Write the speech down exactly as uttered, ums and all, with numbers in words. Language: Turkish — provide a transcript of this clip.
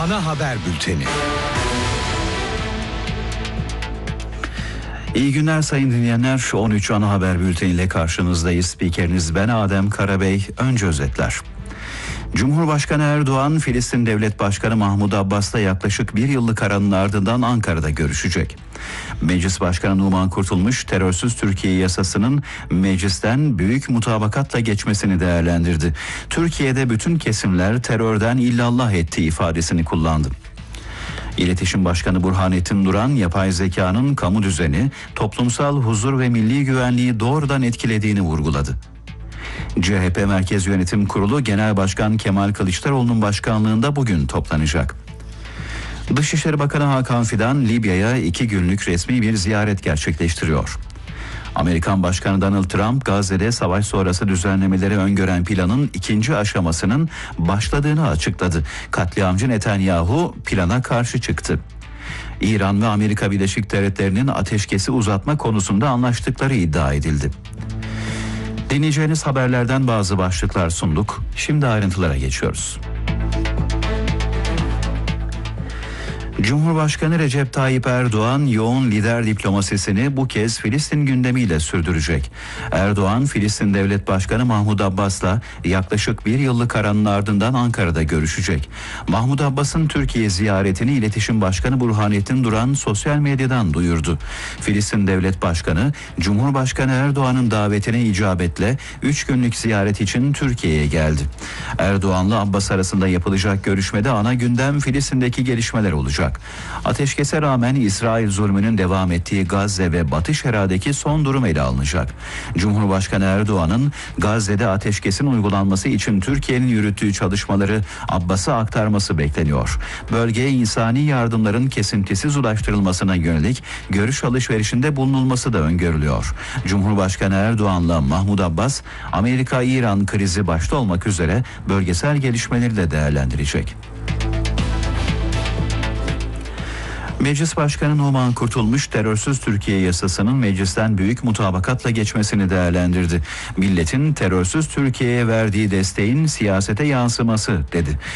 Ana haber bülteni. İyi günler sayın dinleyenler. on üç ana haber bülteniyle karşınızdayız. Spikeriniz ben Adem Karabey. Önce özetler. Cumhurbaşkanı Erdoğan, Filistin Devlet Başkanı Mahmud Abbas'la yaklaşık bir yıllık aranın ardından Ankara'da görüşecek. Meclis Başkanı Numan Kurtulmuş, terörsüz Türkiye yasasının meclisten büyük mutabakatla geçmesini değerlendirdi. Türkiye'de bütün kesimler terörden illallah ettiği ifadesini kullandı. İletişim Başkanı Burhanettin Duran, yapay zekanın kamu düzeni, toplumsal huzur ve milli güvenliği doğrudan etkilediğini vurguladı. C H P Merkez Yönetim Kurulu Genel Başkan Kemal Kılıçdaroğlu'nun başkanlığında bugün toplanacak. Dışişleri Bakanı Hakan Fidan, Libya'ya iki günlük resmi bir ziyaret gerçekleştiriyor. Amerikan Başkanı Donald Trump, Gazze'de savaş sonrası düzenlemeleri öngören planın ikinci aşamasının başladığını açıkladı. Katliamcı Netanyahu plana karşı çıktı. İran ve Amerika Birleşik Devletleri'nin ateşkesi uzatma konusunda anlaştıkları iddia edildi. Dinleyeceğiniz haberlerden bazı başlıklar sunduk. Şimdi ayrıntılara geçiyoruz. Cumhurbaşkanı Recep Tayyip Erdoğan yoğun lider diplomasisini bu kez Filistin gündemiyle sürdürecek. Erdoğan, Filistin Devlet Başkanı Mahmud Abbas'la yaklaşık bir yıllık aranın ardından Ankara'da görüşecek. Mahmud Abbas'ın Türkiye ziyaretini İletişim Başkanı Burhanettin Duran sosyal medyadan duyurdu. Filistin Devlet Başkanı, Cumhurbaşkanı Erdoğan'ın davetine icabetle üç günlük ziyaret için Türkiye'ye geldi. Erdoğan'la Abbas arasında yapılacak görüşmede ana gündem Filistin'deki gelişmeler olacak. Ateşkese rağmen İsrail zulmünün devam ettiği Gazze ve Batı Şeria'daki son durum ele alınacak. Cumhurbaşkanı Erdoğan'ın Gazze'de ateşkesin uygulanması için Türkiye'nin yürüttüğü çalışmaları Abbas'a aktarması bekleniyor. Bölgeye insani yardımların kesintisiz ulaştırılmasına yönelik görüş alışverişinde bulunulması da öngörülüyor. Cumhurbaşkanı Erdoğan'la Mahmud Abbas, Amerika-İran krizi başta olmak üzere bölgesel gelişmeleri de değerlendirecek. Meclis Başkanı Numan Kurtulmuş, terörsüz Türkiye yasasının meclisten büyük mutabakatla geçmesini değerlendirdi. Milletin terörsüz Türkiye'ye verdiği desteğin siyasete yansıması dedi.